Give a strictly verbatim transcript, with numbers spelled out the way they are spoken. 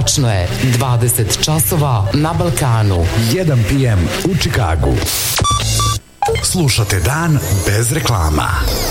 Tačno je, dvadeset časova na Balkanu. jedan p m u Čikagu. Slušate Dan bez reklama.